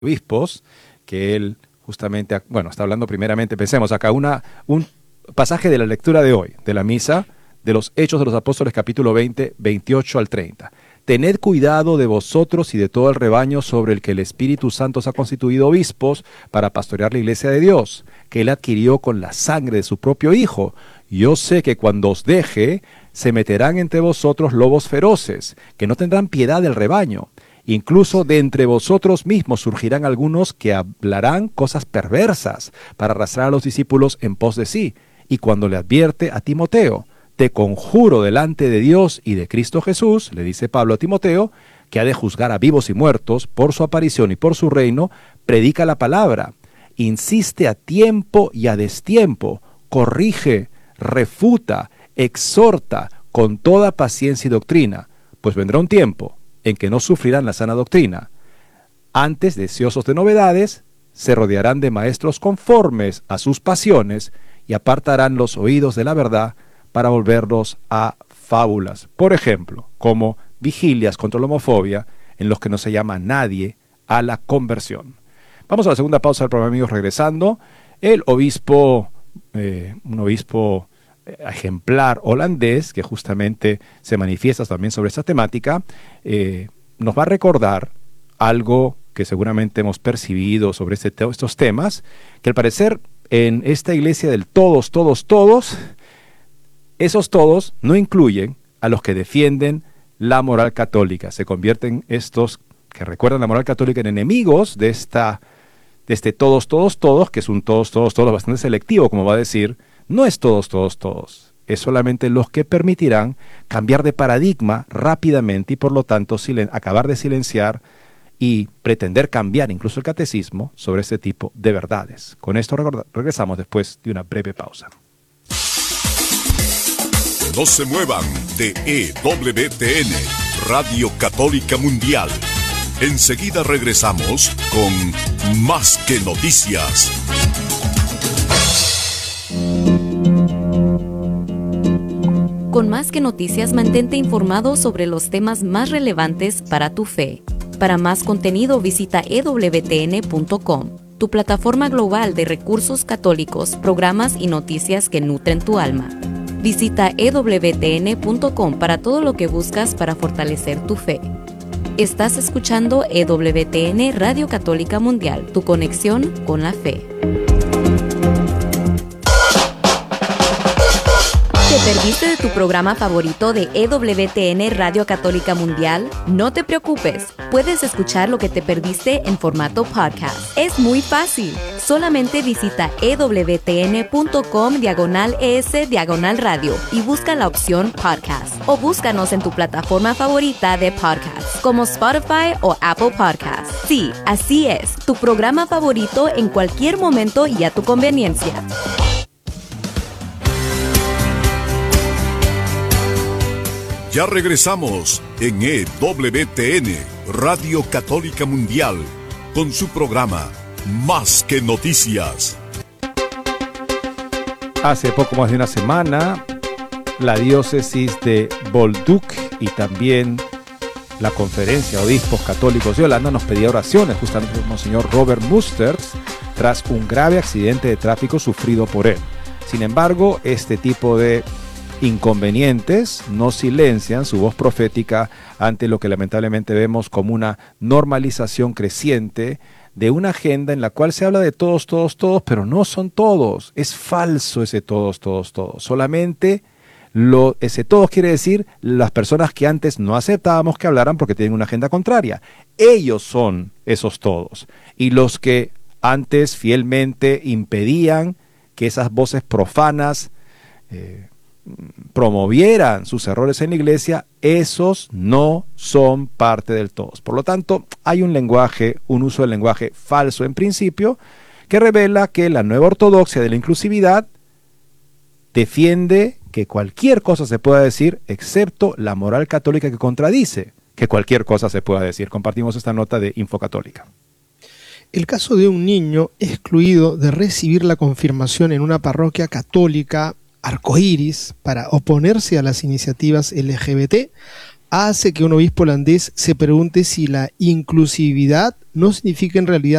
obispos, que él justamente, está hablando primeramente, pensemos acá, un pasaje de la lectura de hoy, de la misa, de los Hechos de los Apóstoles, capítulo 20, 28 al 30. Tened cuidado de vosotros y de todo el rebaño sobre el que el Espíritu Santo os ha constituido obispos para pastorear la iglesia de Dios, que él adquirió con la sangre de su propio Hijo. Yo sé que cuando os deje, se meterán entre vosotros lobos feroces, que no tendrán piedad del rebaño. Incluso de entre vosotros mismos surgirán algunos que hablarán cosas perversas para arrastrar a los discípulos en pos de sí. Y cuando le advierte a Timoteo, te conjuro delante de Dios y de Cristo Jesús, le dice Pablo a Timoteo, que ha de juzgar a vivos y muertos por su aparición y por su reino, predica la palabra, insiste a tiempo y a destiempo, corrige, refuta, exhorta con toda paciencia y doctrina, pues vendrá un tiempo en que no sufrirán la sana doctrina. Antes, deseosos de novedades, se rodearán de maestros conformes a sus pasiones y apartarán los oídos de la verdad para volverlos a fábulas. Por ejemplo, como vigilias contra la homofobia, en los que no se llama a nadie a la conversión. Vamos a la segunda pausa del programa, amigos, regresando. El obispo, un obispo ejemplar holandés, que justamente se manifiesta también sobre esta temática, nos va a recordar algo que seguramente hemos percibido sobre estos temas, que al parecer en esta iglesia del todos, esos todos no incluyen a los que defienden la moral católica. Se convierten estos que recuerdan la moral católica en enemigos de este todos, que es un todos bastante selectivo, como va a decir. No es todos. Es solamente los que permitirán cambiar de paradigma rápidamente y por lo tanto acabar de silenciar y pretender cambiar incluso el catecismo sobre este tipo de verdades. Con esto regresamos después de una breve pausa. No se muevan de EWTN, Radio Católica Mundial. Enseguida regresamos con Más que Noticias. Con Más que Noticias, mantente informado sobre los temas más relevantes para tu fe. Para más contenido, visita ewtn.com, tu plataforma global de recursos católicos, programas y noticias que nutren tu alma. Visita ewtn.com para todo lo que buscas para fortalecer tu fe. Estás escuchando EWTN Radio Católica Mundial, tu conexión con la fe. ¿Te perdiste de tu programa favorito de EWTN Radio Católica Mundial? No te preocupes, puedes escuchar lo que te perdiste en formato podcast. Es muy fácil. Solamente visita ewtn.com/es/radio y busca la opción podcast. O búscanos en tu plataforma favorita de podcast, como Spotify o Apple Podcasts. Sí, así es, tu programa favorito en cualquier momento y a tu conveniencia. Ya regresamos en EWTN, Radio Católica Mundial, con su programa Más que Noticias. Hace poco más de una semana, la diócesis de Bolduc y también la Conferencia de Obispos Católicos de Holanda nos pedía oraciones justamente por Monseñor Robert Musters tras un grave accidente de tráfico sufrido por él. Sin embargo, este tipo de inconvenientes no silencian su voz profética ante lo que lamentablemente vemos como una normalización creciente de una agenda en la cual se habla de todos, pero no son todos. Es falso ese todos. Solamente ese todos quiere decir las personas que antes no aceptábamos que hablaran porque tienen una agenda contraria. Ellos son esos todos. Y los que antes fielmente impedían que esas voces profanas promovieran sus errores en la iglesia, esos no son parte del todos. Por lo tanto, hay un uso del lenguaje falso en principio, que revela que la nueva ortodoxia de la inclusividad defiende que cualquier cosa se pueda decir, excepto la moral católica que contradice que cualquier cosa se pueda decir. Compartimos esta nota de Infocatólica. El caso de un niño excluido de recibir la confirmación en una parroquia católica arcoíris para oponerse a las iniciativas LGBT hace que un obispo holandés se pregunte si la inclusividad no significa en realidad